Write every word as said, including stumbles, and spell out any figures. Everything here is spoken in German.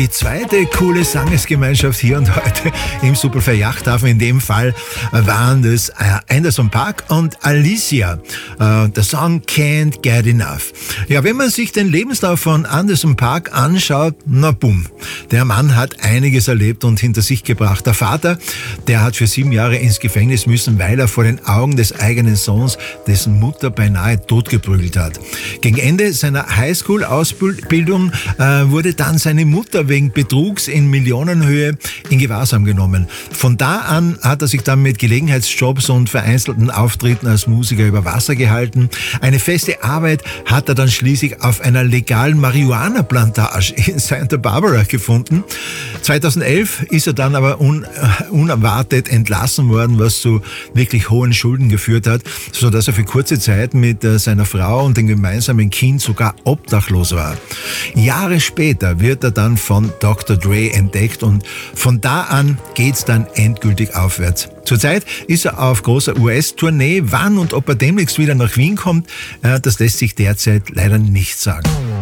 Die zweite coole Sangesgemeinschaft hier und heute im Superfair Yachthafen. In dem Fall waren das äh, Anderson .Paak und Alicia. Äh, der Song Can't Get Enough. Ja, wenn man sich den Lebenslauf von Anderson .Paak anschaut, na bumm. Der Mann hat einiges erlebt und hinter sich gebracht. Der Vater, der hat für sieben Jahre ins Gefängnis müssen, weil er vor den Augen des eigenen Sohns dessen Mutter beinahe totgeprügelt hat. Gegen Ende seiner Highschool-Ausbildung äh, wurde dann seine Mutter wegen Betrugs in Millionenhöhe in Gewahrsam genommen. Von da an hat er sich dann mit Gelegenheitsjobs und vereinzelten Auftritten als Musiker über Wasser gehalten. Eine feste Arbeit hat er dann schließlich auf einer legalen Marihuana-Plantage in Santa Barbara gefunden. zweitausendelf ist er dann aber un, unerwartet entlassen worden, was zu wirklich hohen Schulden geführt hat, sodass er für kurze Zeit mit seiner Frau und dem gemeinsamen Kind sogar obdachlos war. Jahre später wird er dann von Doktor Dre entdeckt und von da an geht's dann endgültig aufwärts. Zurzeit ist er auf großer U S-Tournee. Wann und ob er demnächst wieder nach Wien kommt, das lässt sich derzeit leider nicht sagen.